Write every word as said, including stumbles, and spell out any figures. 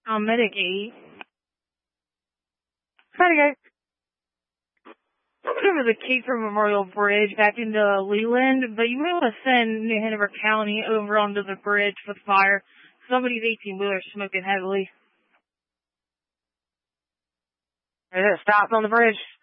I'm Medic eight. Trying to Over the Kiefer Memorial Bridge back into Leland, but you may want to send New Hanover County over onto the bridge for the fire. Somebody's eighteen-wheeler smoking heavily. Is it stopped on the bridge?